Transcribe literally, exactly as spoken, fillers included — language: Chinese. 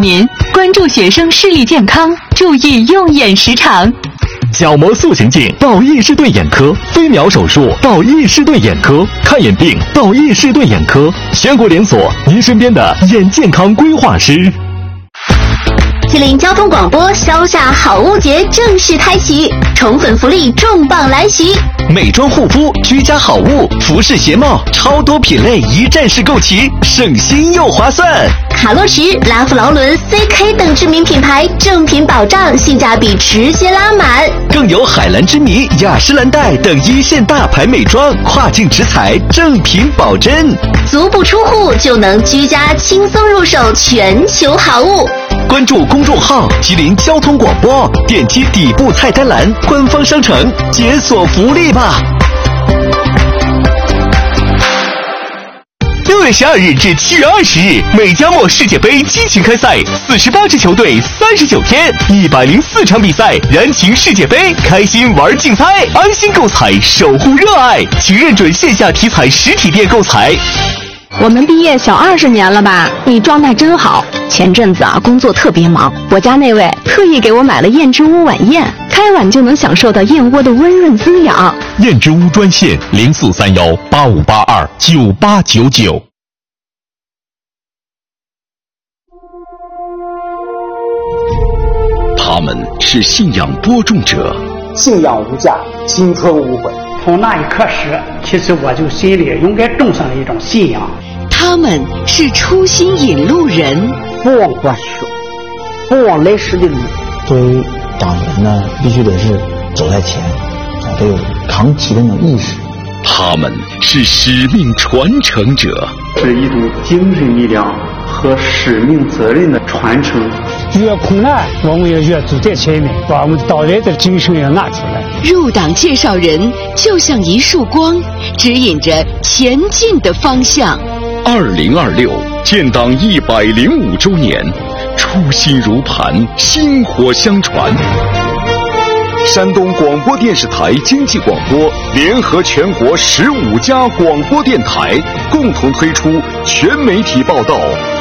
您，关注学生视力健康，注意用眼时长。 角膜塑形镜到益士顿眼科，飞秒手术到益士顿眼科，看眼病到益士顿眼科，全国连锁，您身边的眼健康规划师。 吉林交通广播消夏好物节正式开启，宠粉福利重磅来袭， 美妆护肤、居家好物、服饰鞋帽，超多品类一站式购齐，省心又划算。 卡洛驰、拉夫劳伦、C K 等知名品牌正品保障，性价比直接拉满。 更有海蓝之谜、雅诗兰黛等一线大牌美妆，跨境直采，正品保真。 足不出户就能居家轻松入手全球好物。 关注公众号吉林交通广播，点击底部菜单栏官方商城，解锁福利吧。六月十二日至七月二十日，美加墨世界杯激情开赛，四十八支球队，三十九天，一百零四场比赛，燃情世界杯，开心玩竞猜，安心购彩，守护热爱，请认准线下体彩实体店购彩。 我们毕业小二十年了吧？你状态真好。前阵子啊，工作特别忙，我家那位特意给我买了燕之屋晚宴，开碗就能享受到燕窝的温润滋养。 燕之屋专线零四三幺八五八二九八九九。 他们是信仰播种者， 信仰无价，青春无悔。 从那一刻始，其实我就心里应该种上了一种信仰。 他们是初心引路人， 不忘过去，不忘来时的路。 作为党员呢，必须得是走在前，啊，得有扛旗的那种意识。 他们是使命传承者， 是一种精神力量和使命责任的传承。 越困难，我们要越走在前面，把我们党员的精神要拿出来。 入党介绍人就像一束光，指引着前进的方向。 二零二六建党一百零五周年，初心如磐，薪火相传。山东广播电视台经济广播联合全国十五家广播电台共同推出全媒体报道